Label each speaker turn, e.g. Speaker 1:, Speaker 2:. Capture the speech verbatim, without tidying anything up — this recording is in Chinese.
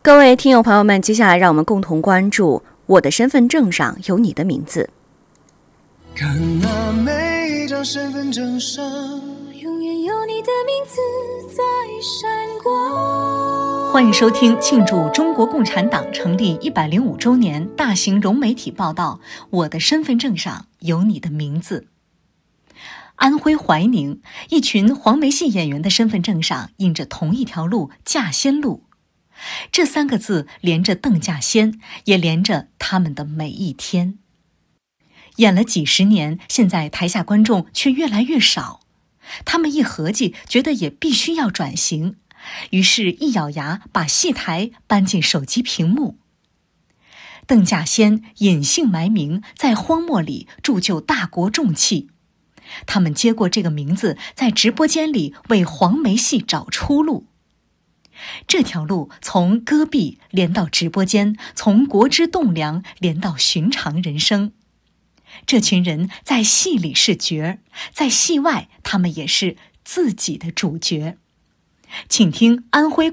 Speaker 1: 各位听友朋友们，接下来让我们共同关注我的身份证上有你的名字。
Speaker 2: 看那每一张身份证上
Speaker 3: 永远有你的名字在闪光。
Speaker 4: 欢迎收听庆祝中国共产党成立一百零五周年大型融媒体报道《我的身份证上有你的名字》。安徽怀宁，一群黄梅戏演员的身份证上印着同一条路——稼先路。这三个字连着邓稼先，也连着他们的每一天。演了几十年，现在台下观众却越来越少。他们一合计，觉得也必须要转型，于是一咬牙把戏台搬进手机屏幕。邓稼先隐姓埋名，在荒漠里铸就大国重器。他们接过这个名字，在直播间里为黄梅戏找出路。这条路从戈壁连到直播间，从国之栋梁连到寻常人生。这群人在戏里是角儿，在戏外他们也是自己的主角。请听安徽